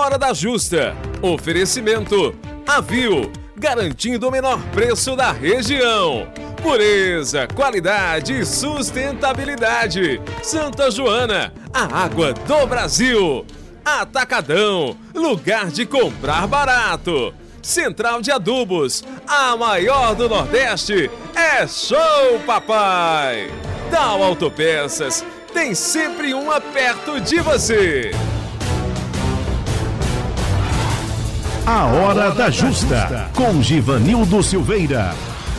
Hora da Justa. Oferecimento Avil, garantindo o menor preço da região. Pureza, qualidade e sustentabilidade. Santa Joana, a água do Brasil. Atacadão, lugar de comprar barato. Central de Adubos, a maior do Nordeste. É show, papai! Dal Autopeças, tem sempre uma perto de você. A Hora da Justa, com Givanildo Silveira.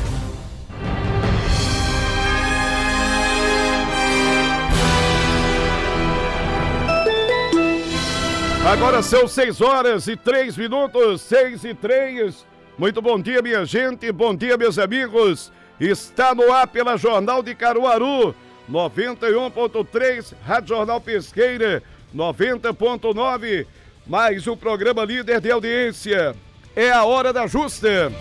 Agora são 6h03, 6h03. Muito bom dia, minha gente, bom dia, meus amigos. Está no ar pela Jornal de Caruaru, 91.3, Rádio Jornal Pesqueira, 90.9. Mais um programa líder de audiência. É a Hora da Justa.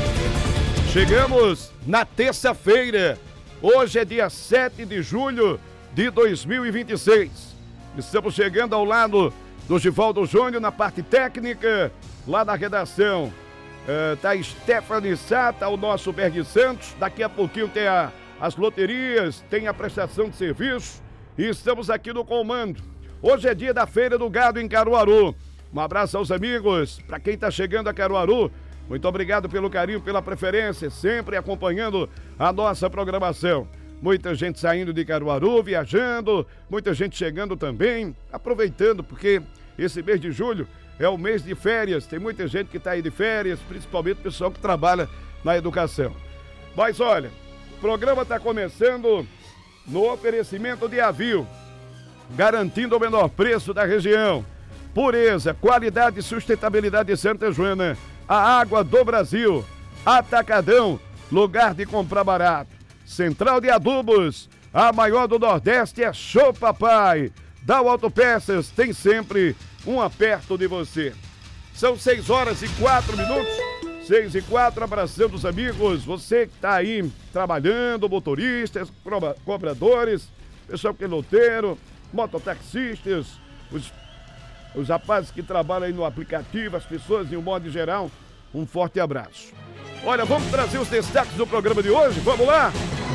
Chegamos na terça-feira. Hoje é dia 7 de julho de 2026. Estamos chegando ao lado do Givaldo Júnior na parte técnica, lá na redação. Tá Stephanie Sá, tá o nosso Berg Santos. Daqui a pouquinho tem as loterias, tem a prestação de serviço. E estamos aqui no comando. Hoje é dia da Feira do Gado em Caruaru. Um abraço aos amigos, para quem está chegando a Caruaru, muito obrigado pelo carinho, pela preferência, sempre acompanhando a nossa programação. Muita gente saindo de Caruaru, viajando, muita gente chegando também, aproveitando, porque esse mês de julho é o mês de férias, tem muita gente que está aí de férias, principalmente o pessoal que trabalha na educação. Mas olha, o programa está começando no oferecimento de Avil, garantindo o menor preço da região. Pureza, qualidade e sustentabilidade de Santa Joana, a água do Brasil. Atacadão, lugar de comprar barato. Central de Adubos, a maior do Nordeste, é show, papai. Dal Autopeças, tem sempre um perto de você. São 6h04, 6h04, abraçando os amigos. Você que está aí trabalhando, motoristas, cobradores, pessoal que é loteiro, mototaxistas, os rapazes que trabalham aí no aplicativo, as pessoas em um modo geral, um forte abraço. Olha, vamos trazer os destaques do programa de hoje, vamos lá?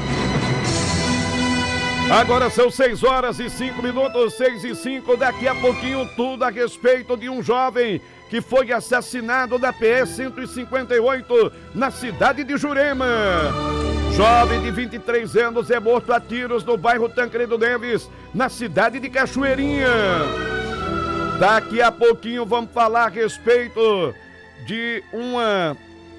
Agora são 6h05, 6h05, daqui a pouquinho tudo a respeito de um jovem que foi assassinado na PS 158, na cidade de Jurema. Jovem de 23 anos é morto a tiros no bairro Tancredo Neves, na cidade de Cachoeirinha. Daqui a pouquinho vamos falar a respeito de uma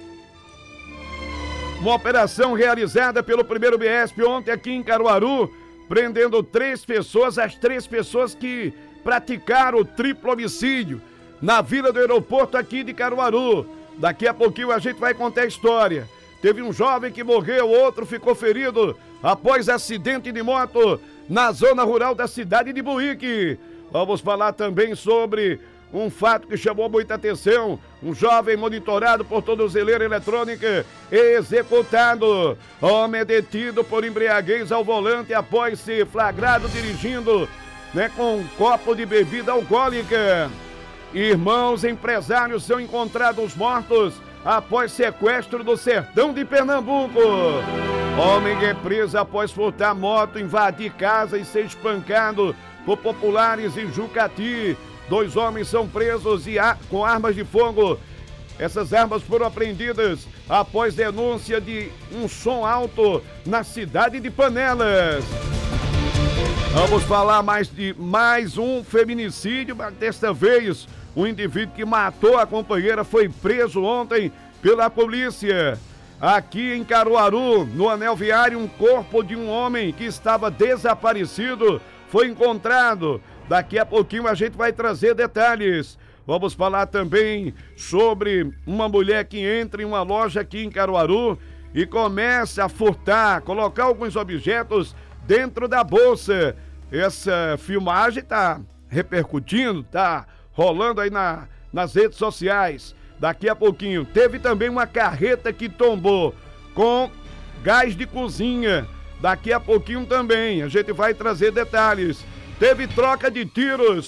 operação realizada pelo 1º BESP ontem aqui em Caruaru, prendendo as 3 pessoas que praticaram o triplo homicídio na vila do aeroporto aqui de Caruaru. Daqui a pouquinho a gente vai contar a história. Teve um jovem que morreu, outro ficou ferido após acidente de moto na zona rural da cidade de Buíque. Vamos falar também sobre um fato que chamou muita atenção. Um jovem monitorado por tornozeleira eletrônica executado. Homem é detido por embriaguez ao volante após ser flagrado dirigindo, com um copo de bebida alcoólica. Irmãos empresários são encontrados mortos após sequestro do sertão de Pernambuco. Homem é preso após furtar moto, invadir casa e ser espancado por populares em Jucati. 2 homens são presos com armas de fogo. Essas armas foram apreendidas após denúncia de um som alto na cidade de Panelas. Vamos falar mais um feminicídio, mas desta vez um indivíduo que matou a companheira foi preso ontem pela polícia. Aqui em Caruaru, no anel viário, um corpo de um homem que estava desaparecido foi encontrado. Daqui a pouquinho a gente vai trazer detalhes. Vamos falar também sobre uma mulher que entra em uma loja aqui em Caruaru e começa a furtar, colocar alguns objetos dentro da bolsa. Essa filmagem está repercutindo, está rolando aí nas redes sociais. Daqui a pouquinho teve também uma carreta que tombou com gás de cozinha. Daqui a pouquinho também a gente vai trazer detalhes. Teve troca de tiros